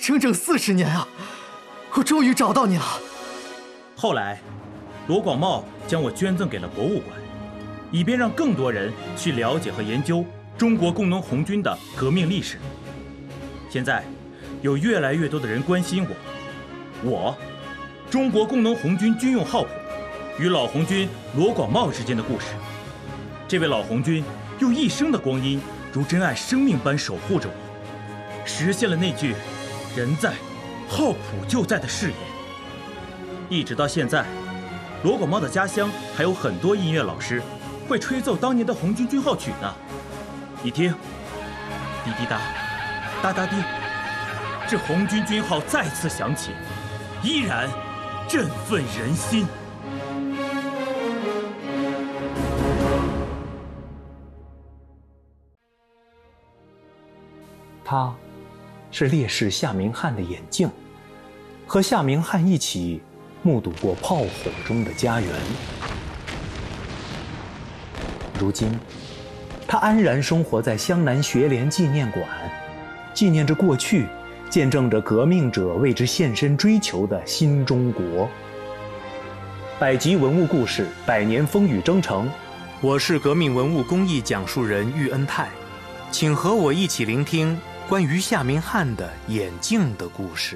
整整40年啊！我终于找到你了。 后来，罗广茂将我捐赠给了博物馆，以便让更多人去了解和研究中国工农红军的革命历史。现在，有越来越多的人关心我中国工农红军军用号谱与老红军罗广茂之间的故事。这位老红军用一生的光阴，如珍爱生命般守护着我，实现了那句“人在，号谱就在”的誓言。一直到现在，罗广茂的家乡还有很多音乐老师会吹奏当年的红军军号曲呢。你听，滴滴答，哒哒滴，这红军军号再次响起，依然振奋人心。 他是烈士夏明翰的眼镜，和夏明翰一起目睹过炮火中的家园。如今，他安然生活在湘南学联纪念馆，纪念着过去，见证着革命者为之献身追求的新中国。百集文物故事，100年风雨征程。我是革命文物工艺讲述人喻恩泰，请和我一起聆听关于夏明翰的眼镜的故事。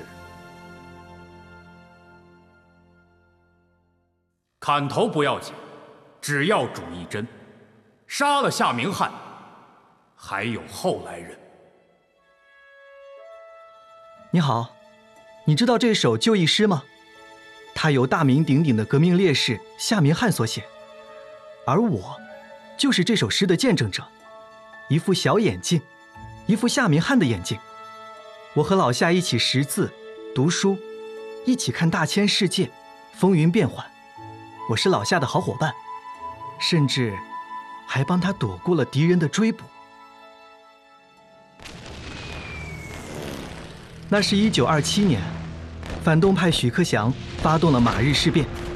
砍头不要紧，只要主一针。杀了夏明翰，还有后来人。 你好，你知道这首就义诗吗？它由大名鼎鼎的革命烈士夏明翰所写，而我就是这首诗的见证者。一副小眼镜，一副夏明翰的眼镜。我和老夏一起识字、读书，一起看大千世界，风云变幻。我是老夏的好伙伴，甚至还帮他躲过了敌人的追捕。那是1927年，反动派许克祥发动了马日事变，